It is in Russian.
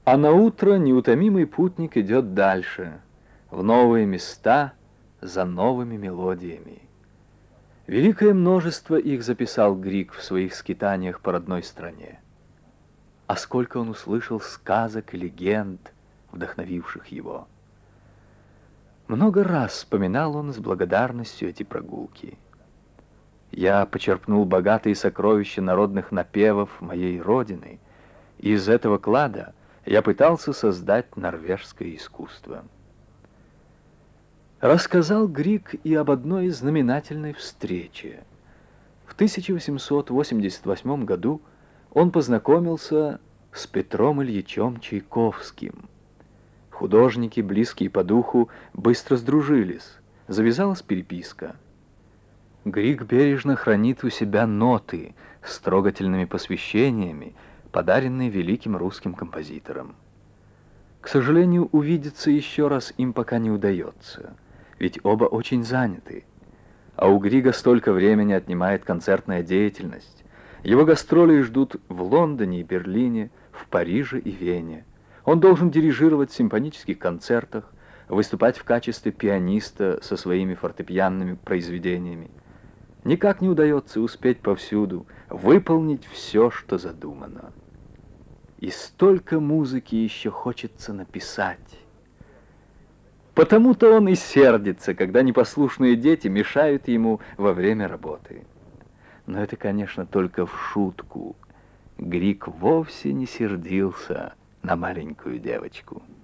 А на утро неутомимый путник идет дальше, в новые места, за новыми мелодиями. Великое множество их записал Грик в своих скитаниях по родной стране. А сколько он услышал сказок и легенд, вдохновивших его. Много раз вспоминал он с благодарностью эти прогулки. Я почерпнул богатые сокровища народных напевов моей родины, и из этого клада я пытался создать норвежское искусство. Рассказал Грик и об одной знаменательной встрече. В 1888 году он познакомился с Петром Ильичем Чайковским. Художники, близкие по духу, быстро сдружились, завязалась переписка. Грик бережно хранит у себя ноты с трогательными посвящениями, подаренные великим русским композитором. К сожалению, увидеться еще раз им пока не удается, ведь оба очень заняты. А у Грига столько времени отнимает концертная деятельность. Его гастроли ждут в Лондоне и Берлине, в Париже и Вене. Он должен дирижировать в симфонических концертах, выступать в качестве пианиста со своими фортепианными произведениями. Никак не удается успеть повсюду, выполнить все, что задумано. И столько музыки еще хочется написать. Потому-то он и сердится, когда непослушные дети мешают ему во время работы. Но это, конечно, только в шутку. Грик вовсе не сердился на маленькую девочку.